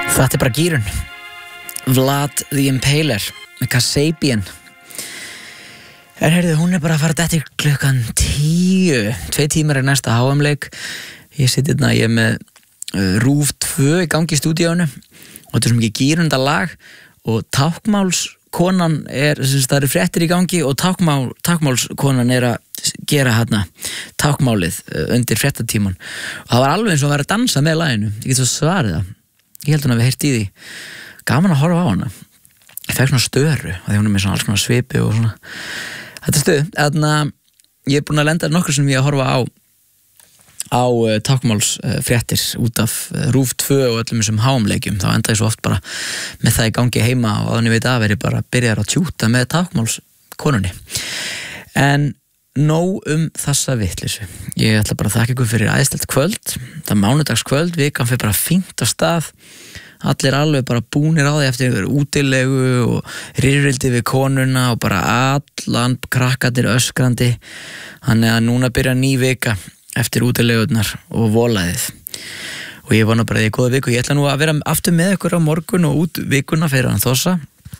Þetta bara gýrun Vlad the Impaler með Kasabian heyrðu, hún bara að fara dætti klukkan 10 2 tímar næsta HM-leik ég sitt hérna, ég með RÚV 2 í gangi í stúdíónu og þetta svo mikið gýrunda lag og tákmálskonan það eru fréttir í gangi og tákmálskonan að gera hérna tákmálið undir fréttatíman og það var alveg eins og að vera að dansa með laginu ég get svo svarið það ég held hún að við heyrt í því gaman að horfa á hana ég fekk svona störu að því hún með svona alls konar svipi og svona þetta stuð þannig að ég búin að lenda nokkur sem ég að horfa á tákmálsfréttir út af RÚV 2 og öllum þessum HM-leikjum þá enda ég svo oft bara með það í gangi heima og þannig veit að veri bara byrjar að tjúta með tákmálskonunni en nóg þessa vitleysu ég ætla bara að þakka ykkur fyrir æðislegt kvöld það mánudagskvöld, vikan fyrir bara fínt á stað allir alveg bara búnir á því eftir ykkur útilegu og rýrildi við konuna og bara allan krakkarnir öskrandi þannig að núna byrja ný vika eftir útilegurnar og volaðið og ég vona bara því góða viku ég ætla nú að vera aftur með ykkur á morgun og út vikuna fyrir hann þossa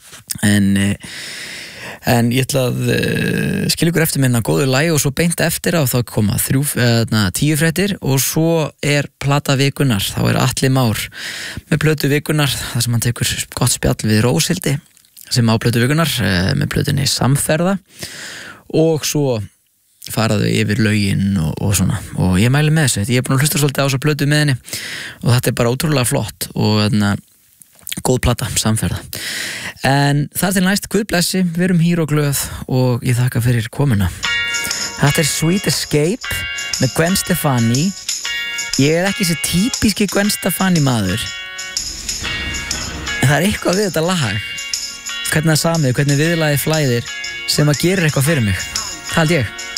en ég ætla að skilja ykkur eftir minna góðu lagi og svo beint eftir á þá koma 10 fréttir og svo plata vikunar þá Atli Már með plötu vikunar þar sem hann tekur gott spjall við Róshildi sem á plötu vikunar með plötunni Samferða og svo faraðu yfir lögin og svona og ég mæli með þessu ég búin að hlusta svolítið á þessa plötu með henni og þetta bara ótrúlega flott og góð plata, Samferða en þar til næst, Guð blessi við erum hýr og glöð og ég þakka fyrir komuna þetta Sweet Escape með Gwen Stefani ég ekki þessi típiski Gwen Stefani maður en það eitthvað við þetta lag hvernig það samið, hvernig viðlagið flæðir sem að gera eitthvað fyrir mig, það held ég